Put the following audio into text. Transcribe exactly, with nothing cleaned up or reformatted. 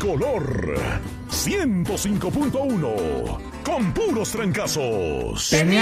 tricolor. ciento cinco punto uno. Con puros trancazos. Tenía